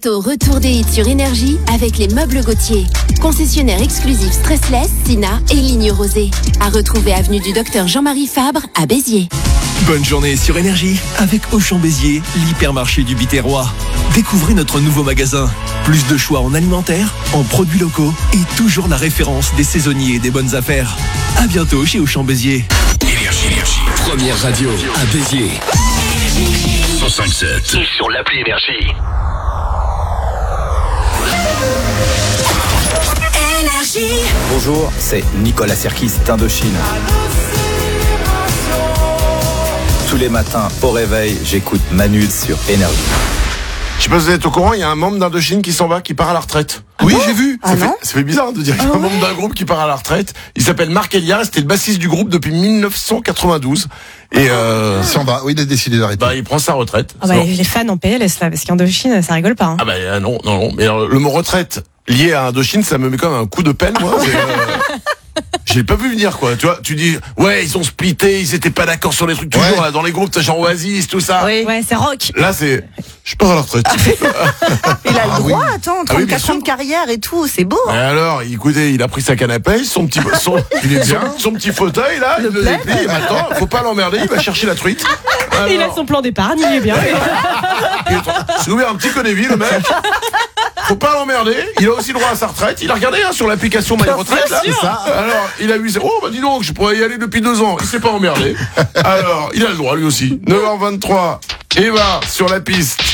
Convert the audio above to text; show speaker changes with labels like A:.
A: Au retour des hits sur Énergie avec les meubles Gauthier. Concessionnaire exclusif Stressless, Sina et Ligne Rosée. À retrouver avenue du Docteur Jean-Marie Fabre à Béziers.
B: Bonne journée sur Énergie avec Auchan Béziers, l'hypermarché du Biterrois. Découvrez notre nouveau magasin. Plus de choix en alimentaire, en produits locaux et toujours la référence des saisonniers et des bonnes affaires. À bientôt chez Auchan Béziers.
C: Énergie. Première radio à Béziers. 105.7 et sur l'appli Énergie.
D: Bonjour, c'est Nicolas Serkis d'Indochine. Tous les matins au réveil, j'écoute Manu sur Énergie.
E: Je sais pas si vous êtes au courant, il y a un membre d'Indochine qui s'en va, qui part à la retraite.
F: Oui, j'ai vu.
E: Ça fait bizarre de dire qu'il y a un membre d'un groupe qui part à la retraite. Il s'appelle Marc Elias, c'était le bassiste du groupe depuis 1992. Et
F: Il s'en va, oui, il a décidé d'arrêter.
E: il prend sa retraite.
G: Les fans en PLS là, parce qu'Indochine, ça rigole pas. Hein.
E: Non. Mais le mot retraite lié à Indochine, ça me met comme un coup de pelle, moi. Je l'ai pas vu venir, quoi. Tu vois, tu dis, ouais, ils ont splitté, ils étaient pas d'accord sur les trucs toujours, là, dans les groupes, t'as genre Oasis, tout ça.
G: Oui. Ouais, c'est rock.
E: Là, je pars à la retraite.
H: Il a le droit, attends, 34
E: bien sûr.
H: ans de carrière et tout, c'est beau.
E: Et alors, écoutez, il a pris sa canne à pêche, son petit fauteuil, là, il le déplie, attends, faut pas l'emmerder, il va chercher la truite. Alors,
G: Il a son plan d'épargne, il est bien.
E: il s'est ouvert un petit connéville, le mec. Faut pas l'emmerder, il a aussi droit à sa retraite. Il a regardé sur l'application My Retraite, là.
F: C'est ça.
E: Alors, il a vu, dis donc, je pourrais y aller depuis 2 ans. Il s'est pas emmerdé. Alors, il a le droit, lui aussi. 9h23, Eva sur la piste.